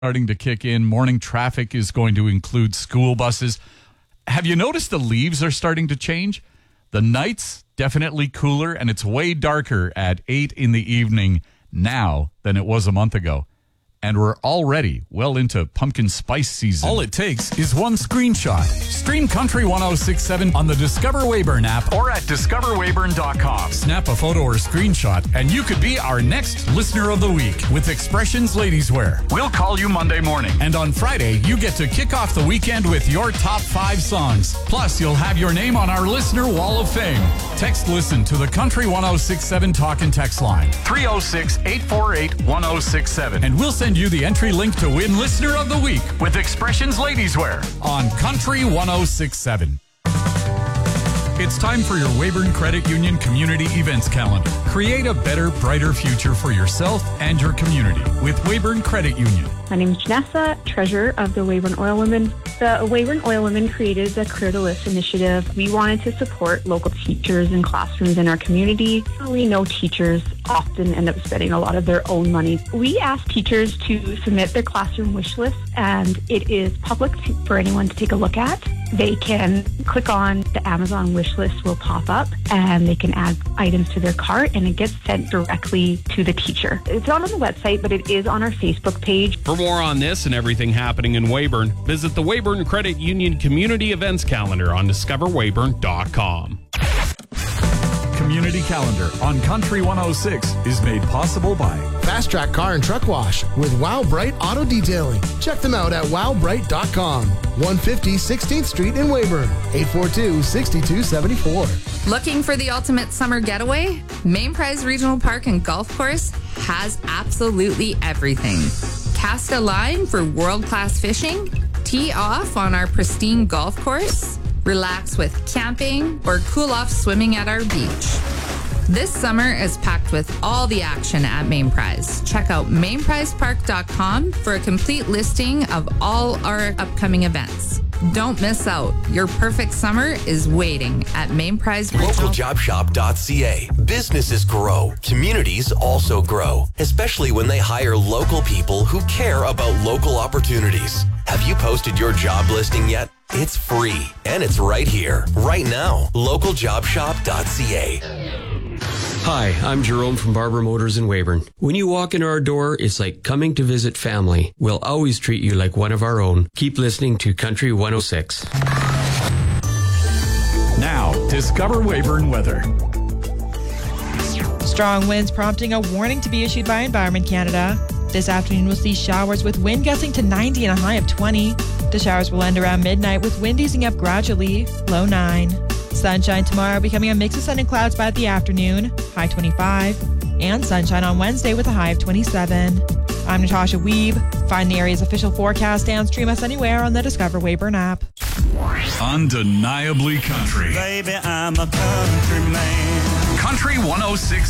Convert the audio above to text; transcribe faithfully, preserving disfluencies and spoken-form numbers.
starting to kick in. Morning traffic is going to include school buses. Have you noticed the leaves are starting to change? The nights definitely cooler, and it's way darker at eight in the evening now than it was a month ago. And we're already well into pumpkin spice season. All it takes is one screenshot. Stream Country one oh six point seven on the Discover Weyburn app or at discover weyburn dot com. Snap a photo or screenshot, and you could be our next Listener of the Week with Expressions Ladies Wear. We'll call you Monday morning. And on Friday, you get to kick off the weekend with your top five songs. Plus, you'll have your name on our Listener Wall of Fame. Text Listen to the Country one oh six point seven talk and text line. three oh six, eight four eight, one oh six seven. And we'll send you the entry link to win Listener of the Week with Expressions Ladies Wear on Country one oh six point seven. It's time for your Weyburn Credit Union Community Events Calendar. Create a better, brighter future for yourself and your community with Weyburn Credit Union. My name is Janessa, treasurer of the Weyburn Oil Women. The Weyburn Oil Women created the Career to List initiative. We wanted to support local teachers and classrooms in our community. We know teachers often end up spending a lot of their own money. We ask teachers to submit their classroom wish list, and it is public to, for anyone to take a look at. They can click on the Amazon wish list will pop up, and they can add items to their cart, and it gets sent directly to the teacher. It's not on the website, but it is on our Facebook page. For more on this and everything happening in Weyburn, visit the Weyburn Credit Union Community Events Calendar on discover weyburn dot com. Community Calendar on Country one oh six is made possible by Fast Track Car and Truck Wash with Wow Bright Auto Detailing. Check them out at wow bright dot com. one fifty sixteenth Street in Weyburn. eight four two, six two seven four. Looking for the ultimate summer getaway? Main Prize Regional Park and Golf Course has absolutely everything. Cast a line for world-class fishing, tee off on our pristine golf course, relax with camping, or cool off swimming at our beach. This summer is packed with all the action at Main Prize. Check out main prize park dot com for a complete listing of all our upcoming events. Don't miss out. Your perfect summer is waiting at Main Prize Regional. local job shop dot c a. Businesses grow. Communities also grow, especially when they hire local people who care about local opportunities. Have you posted your job listing yet? It's free, and it's right here, right now. local job shop dot c a. Hi, I'm Jerome from Barber Motors in Weyburn. When you walk in our door, it's like coming to visit family. We'll always treat you like one of our own. Keep listening to Country one oh six. Now, discover Weyburn weather. Strong winds prompting a warning to be issued by Environment Canada. This afternoon we'll see showers with wind gusting to ninety and a high of twenty. The showers will end around midnight with wind easing up gradually, low nine. Sunshine tomorrow becoming a mix of sun and clouds by the afternoon, high twenty-five. And sunshine on Wednesday with a high of twenty-seven. I'm Natasha Weeb. Find the area's official forecast and stream us anywhere on the Discover Weyburn app. Undeniably country. Baby, I'm a country man. Country one oh six